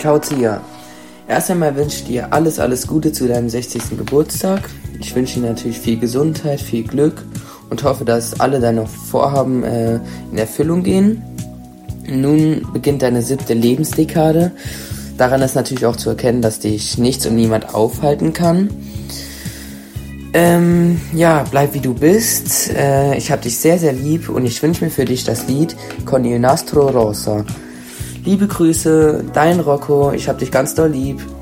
Ciao Zia. Erst einmal wünsche ich dir alles Gute zu deinem 60. Geburtstag. Ich wünsche dir natürlich viel Gesundheit, viel Glück und hoffe, dass alle deine Vorhaben in Erfüllung gehen. Nun beginnt deine 7. Lebensdekade. Daran ist natürlich auch zu erkennen, dass dich nichts und niemand aufhalten kann. Bleib wie du bist. Ich hab dich sehr, sehr lieb und ich wünsche mir für dich das Lied Con il nastro rosa. Liebe Grüße, dein Rocco, ich hab dich ganz doll lieb.